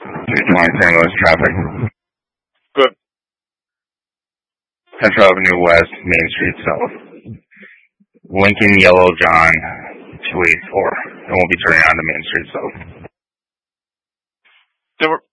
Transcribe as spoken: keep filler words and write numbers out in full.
Good morning, Saint Louis traffic. Good. Central Avenue West, Main Street South. Lincoln Yellow John two eighty-four. And we'll be turning on to Main Street South. They were